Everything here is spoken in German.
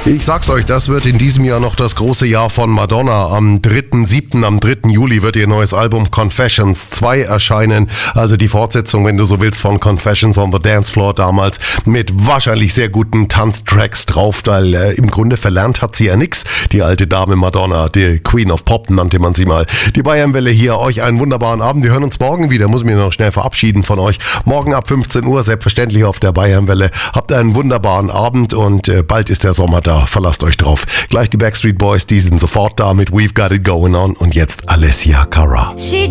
Ich sag's euch, das wird in diesem Jahr noch das große Jahr von Madonna. Am 3.7., am 3. Juli wird ihr neues Album Confessions 2 erscheinen. Also die Fortsetzung, wenn du so willst, von Confessions on the Dance Floor damals mit wahrscheinlich sehr guten Tanztracks drauf, weil im Grunde verlernt hat sie ja nix. Die alte Dame Madonna, die Queen of Pop nannte man sie mal. Die Bayernwelle hier, euch einen wunderbaren Abend. Wir hören uns morgen wieder, muss mich noch schnell verabschieden von euch. Morgen ab 15 Uhr, selbstverständlich auf der Bayernwelle. Habt einen wunderbaren Abend und bald ist der Sommer da. Verlasst euch drauf. Gleich die Backstreet Boys, die sind sofort da mit We've Got It Going On und jetzt Alessia Cara.